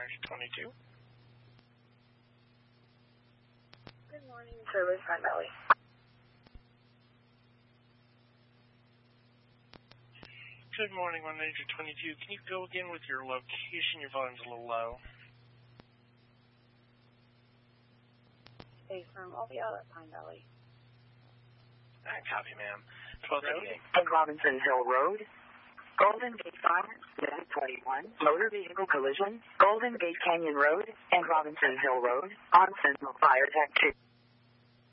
122. Good morning, service Pine Valley. Good morning, 122. Can you go again with your location? Your volume's a little low. Hey, from Olvia, Pine Valley. Copy, ma'am. 1238. And Robinson Hill Road. Golden Gate Farm, 21. Motor vehicle collision. Golden Gate Canyon Road and Robinson Hill Road on Sentinel Fire Tech 2.